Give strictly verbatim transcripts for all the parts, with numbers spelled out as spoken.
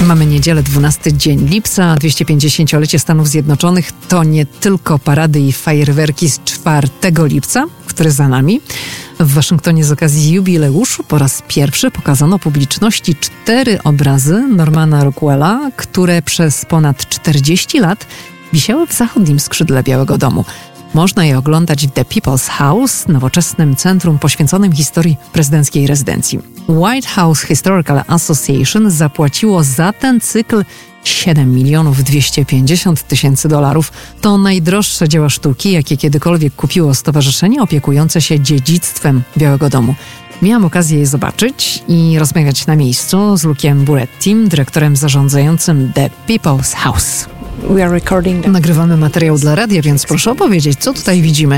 Mamy niedzielę, dwunasty dzień lipca, dwieście pięćdziesięciolecie Stanów Zjednoczonych. To nie tylko parady i fajerwerki z czwartego lipca, który za nami. W Waszyngtonie z okazji jubileuszu po raz pierwszy pokazano publiczności cztery obrazy Normana Rockwella, które przez ponad czterdzieści lat wisiały w zachodnim skrzydle Białego Domu. Można je oglądać w The People's House, nowoczesnym centrum poświęconym historii prezydenckiej rezydencji. White House Historical Association zapłaciło za ten cykl siedem milionów dwieście pięćdziesiąt tysięcy dolarów. To najdroższe dzieła sztuki, jakie kiedykolwiek kupiło stowarzyszenie opiekujące się dziedzictwem Białego Domu. Miałam okazję je zobaczyć i rozmawiać na miejscu z Luke'em Burettim, dyrektorem zarządzającym The People's House. We are recording them. Nagrywamy materiał dla radia, więc proszę opowiedzieć, co tutaj widzimy.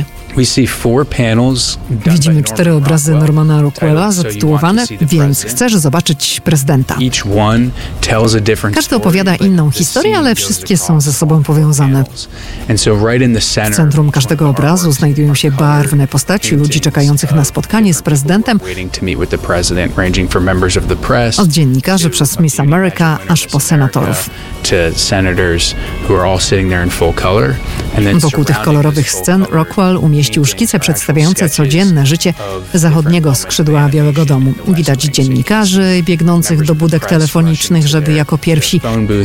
Widzimy cztery obrazy Normana Rockwella zatytułowane „Więc chcesz zobaczyć prezydenta”. Każdy opowiada inną historię, ale wszystkie są ze sobą powiązane. W centrum każdego obrazu znajdują się barwne postaci ludzi czekających na spotkanie z prezydentem, od dziennikarzy przez Miss America aż po senatorów. Wokół tych kolorowych scen Rockwell umieścił szkice przedstawiające codzienne życie zachodniego skrzydła Białego Domu. Widać dziennikarzy biegnących do budek telefonicznych, żeby jako pierwsi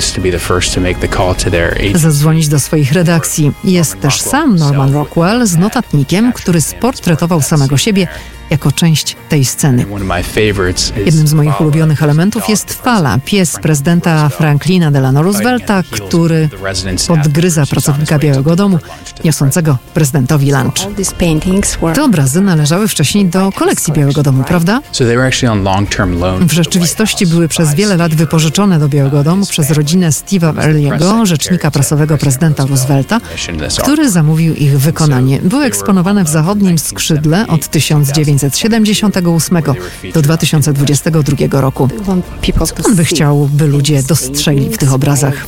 zadzwonić do swoich redakcji. Jest też sam Norman Rockwell z notatnikiem, który sportretował samego siebie jako część tej sceny. Jednym z moich ulubionych elementów jest Fala, pies prezydenta Franklina Delano Roosevelta, który podgryza pracownika Białego Domu, niosącego prezydentowi lunch. Te obrazy należały wcześniej do kolekcji Białego Domu, prawda? W rzeczywistości były przez wiele lat wypożyczone do Białego Domu przez rodzinę Steve'a Early'ego, rzecznika prasowego prezydenta Roosevelta, który zamówił ich wykonanie. Były eksponowane w zachodnim skrzydle od tysiąc dziewięćset siedemdziesiątego ósmego do dwa tysiące dwudziestego drugiego roku. Co on by chciał, by ludzie dostrzegli w tych obrazach?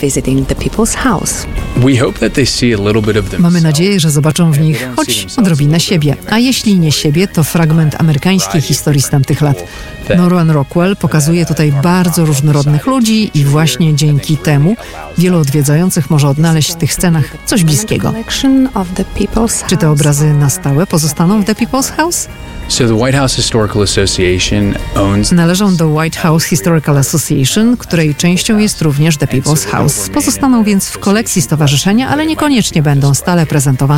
Mamy nadzieję, że zobaczą w nich choć odrobinę siebie, a jeśli nie siebie, to fragment amerykańskiej historii z tamtych lat. Norman Rockwell pokazuje tutaj bardzo różnorodnych ludzi i właśnie dzięki temu wielu odwiedzających może odnaleźć w tych scenach coś bliskiego. Czy te obrazy na stałe pozostaną w The People's House? Należą do White House Historical Association, której częścią jest również The People's House. Pozostaną więc w kolekcji stowarzyszenia, ale niekoniecznie będą stale prezentowane